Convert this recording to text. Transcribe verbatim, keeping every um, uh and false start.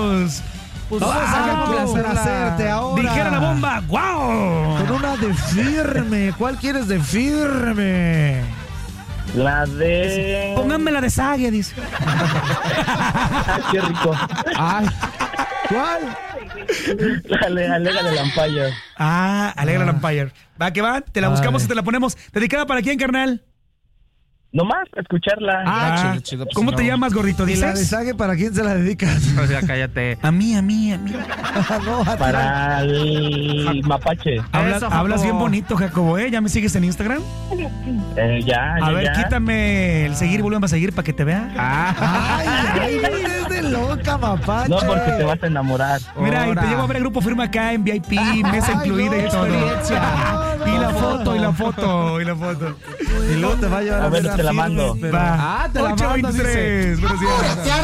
vamos. Pues vamos ah, a complacerte ahora. Dijera la bomba, ¡guau! Con una de firme. ¿Cuál quieres de firme? La de... Pónganme la de Sague, dice. Ay, qué rico. Ay, ¿cuál? Dale, alega de Lampire. Ah, alegra Ah. la Empire. Va que va, te la buscamos Ay. y te la ponemos. ¿Dedicada para quién, carnal? Nomás para escucharla. Ah, Ah, chido, chido, pues, ¿Cómo no. te llamas, gordito? ¿Y la de ¿Dices? Sague para quién se la dedicas? O sea, cállate. A mí, a mí, a mí. No, a ti. Para el mapache. Hablas, Eso, Jacobo. hablas bien bonito, Jacobo, ¿eh? ¿Ya me sigues en Instagram? Eh, ya, A ya, ver, ya. quítame el seguir, vuelvan a seguir para que te vea. Ay, ay, no eres de loca, mapache. No, porque te vas a enamorar. Mira, y Ahora. te llevo a ver el grupo firma acá en V I P, mesa Ay, incluida no, y todo. experiencia. Y la foto, y la foto, y la foto. Y luego te va a llevar a, A ver, ver te la firme, mando. pero- Va. Ah, te la ocho mando, veintitrés. Buenos días.